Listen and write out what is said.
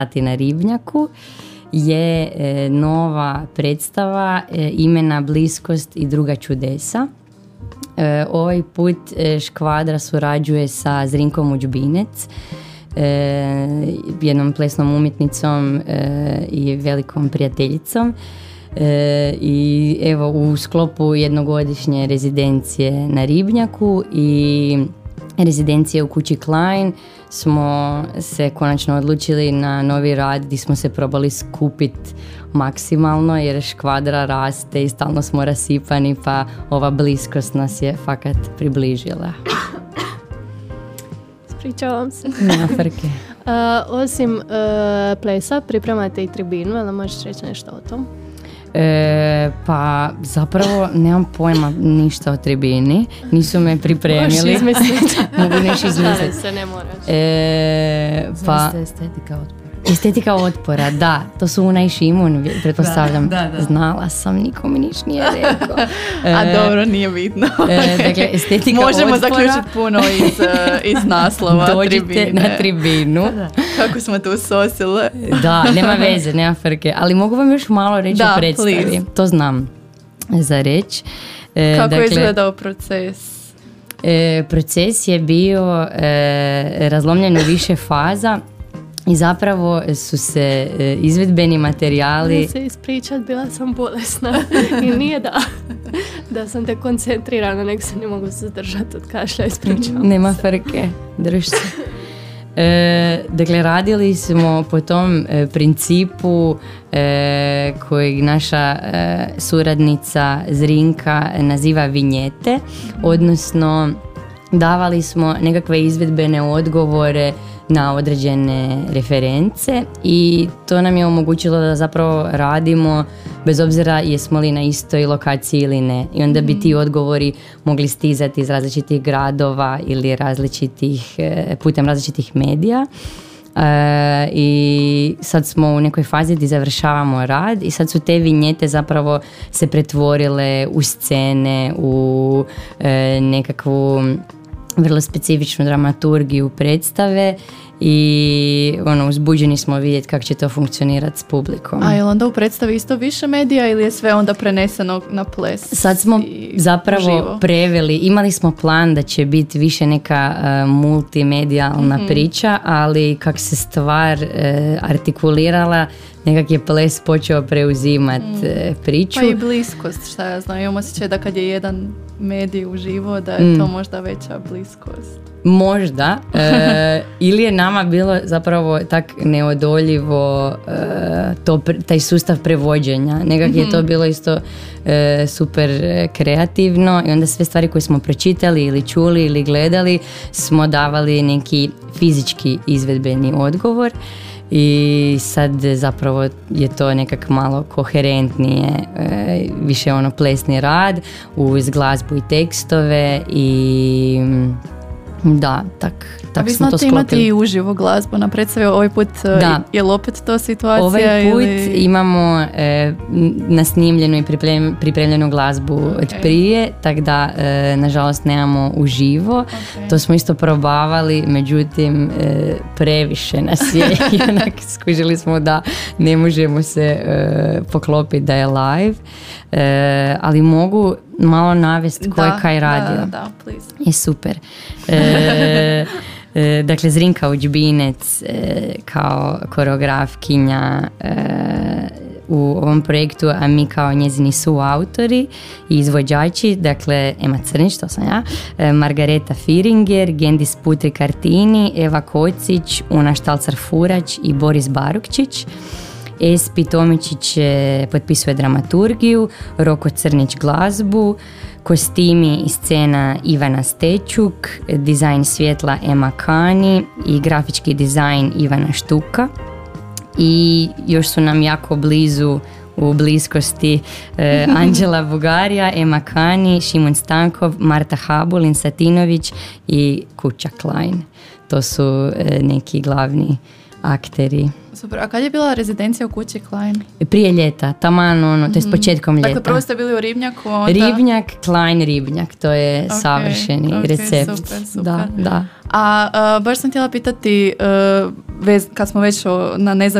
na Ribnjaku je nova predstava imena Bliskost i druga čudesa. Ovaj put Škvadra surađuje sa Zrinkom Udžbinec, jednom plesnom umjetnicom i velikom prijateljicom. I evo, u sklopu jednogodišnje rezidencije na Ribnjaku i rezidencije u kući Klein smo se konačno odlučili na novi rad gdje smo se probali skupiti maksimalno, jer Škvadra raste i stalno smo rasipani, pa ova bliskost nas je fakat približila. Ispričavam se. Nema frke. Osim plesa, pripremate i tribinu, ali možeš reći nešto o tom? Pa zapravo nemam pojma ništa o tribini, nisu me pripremili. Možeš izmisliti. Mogu nešto izmisliti. Se ne moraš. Pa estetika otpora. Estetika otpora, da, to su Una i Šimun, pretpostavljam. Da. Znala sam, niko mi niš nije rekao. A dobro, nije bitno. Dakle, estetika možemo otpora. zaključiti puno iz naslova. Dođite tribine. na tribinu. Kako smo tu sosile. Da, nema veze, nema frke. Ali mogu vam još malo reći o predstavi. Please. To znam za reći. Kako je izgledao proces? Proces je bio razlomljen u više faza. I zapravo su se izvedbeni materijali... Ne se ispričat, bila sam bolesna i nije da sam te koncentrirana, nego se ne mogu zadržati od kašlja, ispričavam. Nema frke, drž se. Dakle, radili smo po tom principu kojeg naša suradnica Zrinka naziva vinjete, odnosno davali smo nekakve izvedbene odgovore na određene reference i to nam je omogućilo da zapravo radimo bez obzira jesmo li na istoj lokaciji ili ne. I onda bi ti odgovori mogli stizati iz različitih gradova ili putem različitih medija. I sad smo u nekoj fazi gdje završavamo rad i sad su te vinjete zapravo se pretvorile u scene, u nekakvu vrlo specifičnu dramaturgiju predstave i uzbuđeni smo vidjeti kako će to funkcionirati s publikom. A je li onda u predstavi isto više medija ili je sve onda preneseno na ples? Sad smo zapravo preveli, imali smo plan da će biti više neka multimedijalna priča, ali kako se stvar artikulirala, nekak je ples počeo preuzimati priču. Pa i bliskost, šta ja znam, imam osjećaj da kad je jedan medij uživo da je to možda veća bliskost. Možda, ili je nama bilo zapravo tak neodoljivo taj sustav prevođenja. Nekak je to bilo isto super kreativno i onda sve stvari koje smo pročitali ili čuli ili gledali smo davali neki fizički izvedbeni odgovor. I sad zapravo je to nekak malo koherentnije, više plesni rad uz glazbu i tekstove i da, tak smo to sklopili. A vi znate imati i uživo glazbu na predstavi, ovaj put je li opet to situacija? Ovaj put imamo nasnimljenu i pripremljenu glazbu od prije, tako da nažalost nemamo uživo. Okay. To smo isto probavali, međutim previše nas je i onak skužili smo da ne možemo se poklopiti da je live, ali mogu malo navesti ko je kaj radio. Da, please. Je super. Dakle, Zrinka Udžbinec kao koreografkinja u ovom projektu, a mi kao njezini suautori i izvođači, dakle Ema Crnić, to sam ja, Margareta Firinger, Gendis Putrik Artini, Eva Kocić, Una Štalcar-Furać i Boris Barukčić. Espi Tomičić potpisuje dramaturgiju, Roko Crnić glazbu, kostimi i scena Ivana Stečuk, dizajn svjetla Ema Kani i grafički dizajn Ivana Štuka. I još su nam jako blizu u bliskosti Anđela Bugarija, Ema Kani, Šimun Stankov, Marta Habulin, Satinović i kuća Klein. To su neki glavni akteri. Super. A kad je bila rezidencija u kući Klein? Prije ljeta, taman ono, to je početkom ljeta. Dakle, prvo ste bili u Ribnjaku, onda... Ribnjak, Klein Ribnjak, to je savršeni recept. Super. Da. A baš sam htjela pitati, kad smo već na